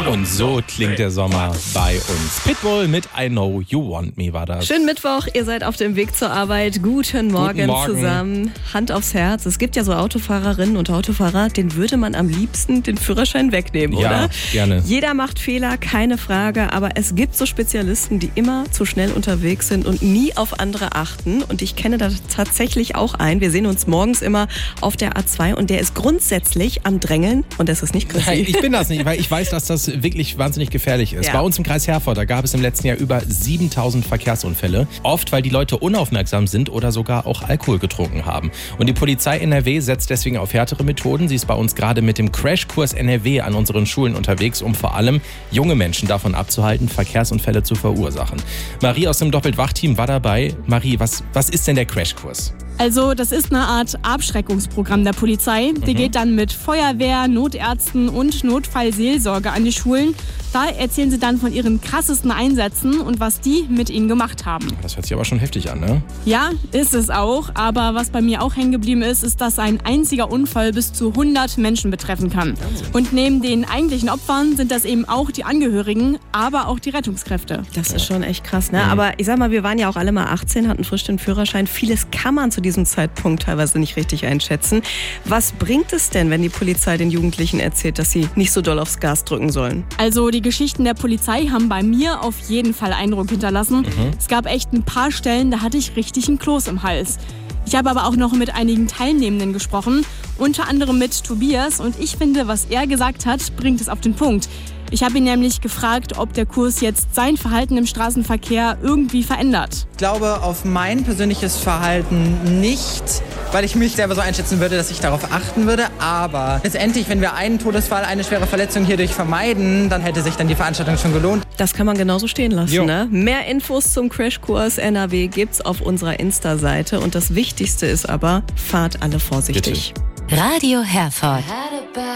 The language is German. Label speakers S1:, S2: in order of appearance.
S1: Und so klingt der Sommer bei uns. Pitbull mit I Know You Want Me war das.
S2: Schönen Mittwoch, ihr seid auf dem Weg zur Arbeit. Guten Morgen zusammen. Hand aufs Herz. Es gibt ja so Autofahrerinnen und Autofahrer, denen würde man am liebsten den Führerschein wegnehmen, oder?
S1: Ja, gerne.
S2: Jeder macht Fehler, keine Frage, aber es gibt so Spezialisten, die immer zu schnell unterwegs sind und nie auf andere achten. Und ich kenne da tatsächlich auch einen. Wir sehen uns morgens immer auf der A2 und der ist grundsätzlich am Drängeln und das ist nicht Chrissy.
S1: Nein, ich bin das nicht, weil ich weiß, dass das wirklich wahnsinnig gefährlich ist.
S2: Ja.
S1: Bei uns im Kreis Herford, da gab es im letzten Jahr über 7000 Verkehrsunfälle. Oft, weil die Leute unaufmerksam sind oder sogar auch Alkohol getrunken haben. Und die Polizei NRW setzt deswegen auf härtere Methoden. Sie ist bei uns gerade mit dem Crashkurs NRW an unseren Schulen unterwegs, um vor allem junge Menschen davon abzuhalten, Verkehrsunfälle zu verursachen. Marie aus dem Doppelt-Wach-Team war dabei. Marie, was ist denn der Crashkurs?
S3: Also das ist eine Art Abschreckungsprogramm der Polizei. Die geht dann mit Feuerwehr, Notärzten und Notfallseelsorge an die Schulen. Da erzählen sie dann von ihren krassesten Einsätzen und was die mit ihnen gemacht haben.
S1: Das hört sich aber schon heftig an, ne?
S3: Ja, ist es auch. Aber was bei mir auch hängen geblieben ist, ist, dass ein einziger Unfall bis zu 100 Menschen betreffen kann. Und neben den eigentlichen Opfern sind das eben auch die Angehörigen, aber auch die Rettungskräfte.
S2: Das ist schon echt krass, ne? Aber ich sag mal, wir waren ja auch alle mal 18, hatten frisch den Führerschein. Vieles kann man zu diesem Zeitpunkt teilweise nicht richtig einschätzen. Was bringt es denn, wenn die Polizei den Jugendlichen erzählt, dass sie nicht so doll aufs Gas drücken sollen?
S3: Also die Geschichten der Polizei haben bei mir auf jeden Fall Eindruck hinterlassen. Es gab echt ein paar Stellen, da hatte ich richtig einen Kloß im Hals. Ich habe aber auch noch mit einigen Teilnehmenden gesprochen, unter anderem mit Tobias. Und ich finde, was er gesagt hat, bringt es auf den Punkt. Ich habe ihn nämlich gefragt, ob der Kurs jetzt sein Verhalten im Straßenverkehr irgendwie verändert.
S4: Ich glaube, auf mein persönliches Verhalten nicht, weil ich mich selber so einschätzen würde, dass ich darauf achten würde. Aber letztendlich, wenn wir einen Todesfall, eine schwere Verletzung hierdurch vermeiden, dann hätte sich dann die Veranstaltung schon gelohnt.
S2: Das kann man genauso stehen lassen,
S1: Jo.
S2: ne? Mehr Infos zum Crashkurs NRW gibt's auf unserer Insta-Seite. Und das Wichtigste ist aber, fahrt alle vorsichtig.
S1: Bitte.
S5: Radio Herford.